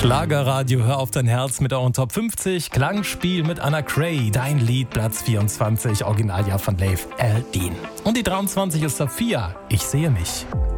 Schlagerradio, hör auf dein Herz mit euren Top 50. Klangspiel mit Anna Cray. Dein Lied, Platz 24, Originaljahr von Leif L. Dean. Und die 23 ist Sophia. Ich sehe mich.